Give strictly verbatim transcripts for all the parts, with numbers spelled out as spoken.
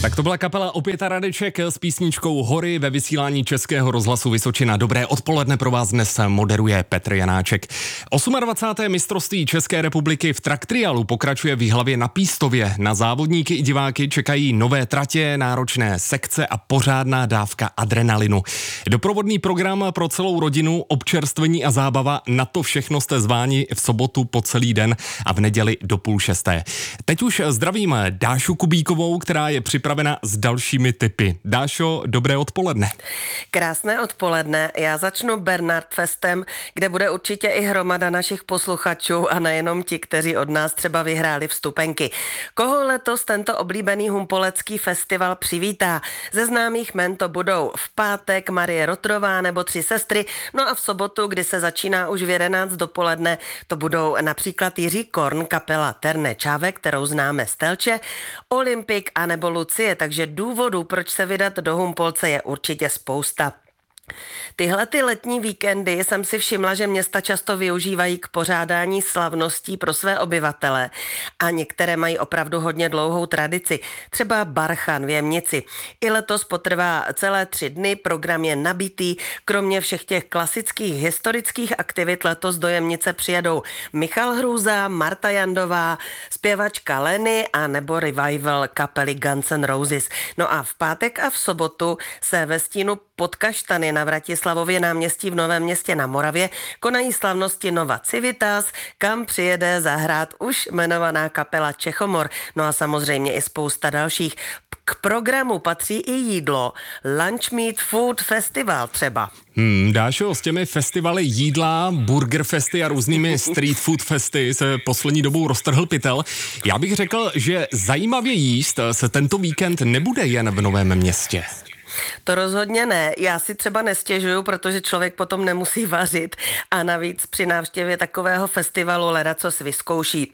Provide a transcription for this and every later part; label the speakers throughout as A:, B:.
A: Tak to byla kapela Opěta Radeček s písničkou Hory ve vysílání Českého rozhlasu Vysočina. Dobré odpoledne pro vás dnes moderuje Petr Janáček. dvacáté osmé mistrovství České republiky v traktrialu pokračuje v Jihlavě na Pístově. Na závodníky i diváky čekají nové tratě, náročné sekce a pořádná dávka adrenalinu. Doprovodný program pro celou rodinu, občerstvení a zábava, na to všechno jste zváni v sobotu po celý den a v neděli do půl šesté. Teď už zdravím Dášu Kubíkovou, která je připravena s dalšími tipy. Dášo, dobré odpoledne.
B: Krásné odpoledne. Já začnu Bernard Festem, kde bude určitě i hromada našich posluchačů a nejenom ti, kteří od nás třeba vyhráli vstupenky. Koho letos tento oblíbený humpolecký festival přivítá? Ze známých jmen to budou v pátek Marie Rotrová nebo Tři sestry, no a v sobotu, kdy se začíná už v jedenáct dopoledne, to budou například Jiří Korn, kapela Terne Čávek, kterou známe z Telče, Olympik a nebo Lucie, takže důvodů, proč se vydat do Humpolce, je určitě spousta. Tyhle ty letní víkendy jsem si všimla, že města často využívají k pořádání slavností pro své obyvatele a některé mají opravdu hodně dlouhou tradici. Třeba Barchan v Jemnici. I letos potrvá celé tři dny, program je nabitý. Kromě všech těch klasických historických aktivit letos do Jemnice přijedou Michal Hrůza, Marta Jandová, zpěvačka Lenny a nebo revival kapely Guns N' Roses. No a v pátek a v sobotu se ve stínu pod Kaštany na Vratislavově náměstí v Novém Městě na Moravě konají slavnosti Nova Civitas, kam přijede zahrát už jmenovaná kapela Čechomor, no a samozřejmě i spousta dalších. K programu patří i jídlo, Lunch Meat Food Festival třeba.
A: Hmm, Dášo, s těmi festivaly jídla, burger festy a různými street food festy se poslední dobou roztrhl pytel. Já bych řekl, že zajímavě jíst se tento víkend nebude jen v Novém Městě.
B: To rozhodně ne. Já si třeba nestěžuju, protože člověk potom nemusí vařit a navíc při návštěvě takového festivalu ledacos vyzkouší.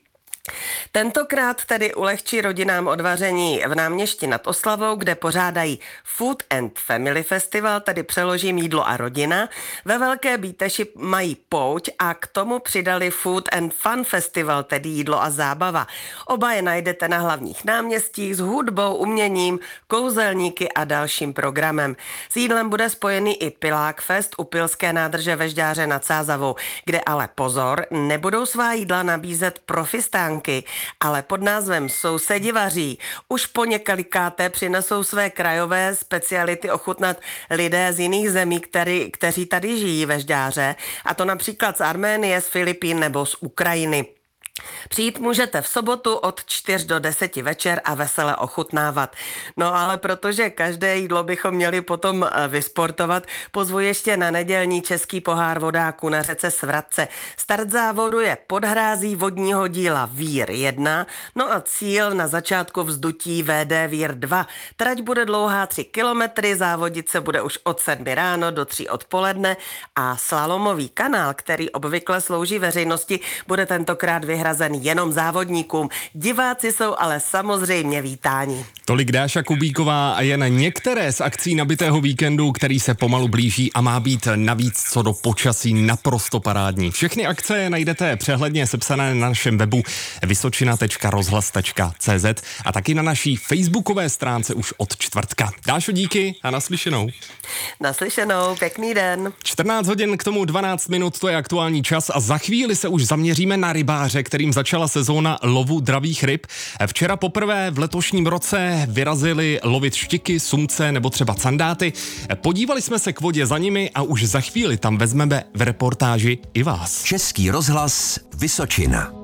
B: Tentokrát tedy ulehčí rodinám odvaření v Náměšti nad Oslavou, kde pořádají Food and Family Festival, tedy přeložím jídlo a rodina. Ve Velké Bíteši mají pouť a k tomu přidali Food and Fun Festival, tedy jídlo a zábava. Oba je najdete na hlavních náměstích s hudbou, uměním, kouzelníky a dalším programem. S jídlem bude spojený i Pilák Fest u Pilské nádrže ve Žďáře nad Sázavou, kde ale pozor, nebudou svá jídla nabízet profistánky, ale pod názvem Sousedi vaří. Už po několikáté přinesou své krajové speciality ochutnat lidé z jiných zemí, který, kteří tady žijí ve Žďáře, a to například z Arménie, z Filipín nebo z Ukrajiny. Přijít můžete v sobotu od čtyř do deseti večer a vesele ochutnávat. No ale protože každé jídlo bychom měli potom vysportovat, pozvu ještě na nedělní český pohár vodáků na řece Svratce. Start závodu je pod hrází vodního díla Vír jedna, no a cíl na začátku vzdutí V D Vír dva. Trať bude dlouhá tři kilometry, závodit se bude už od sedmi ráno do tří odpoledne a slalomový kanál, který obvykle slouží veřejnosti, bude tentokrát vyhrazen jenom závodníkům. Diváci jsou ale samozřejmě vítáni.
A: Tolik Dáša Kubíková a jen některé z akcí nabitého víkendu, který se pomalu blíží a má být navíc co do počasí naprosto parádní. Všechny akce najdete přehledně sepsané na našem webu vysočina tečka rozhlas tečka cé zet a taky na naší facebookové stránce už od čtvrtka. Dášo, díky a naslyšenou.
B: Naslyšenou, pěkný den.
A: čtrnáct hodin k tomu dvanáct minut, to je aktuální čas a za chvíli se už zaměříme na rybáře, kterým začala sezóna lovu dravých ryb. Včera poprvé v letošním roce vyrazili lovit štiky, sumce nebo třeba candáty. Podívali jsme se k vodě za nimi a už za chvíli tam vezmeme v reportáži i vás.
C: Český rozhlas Vysočina.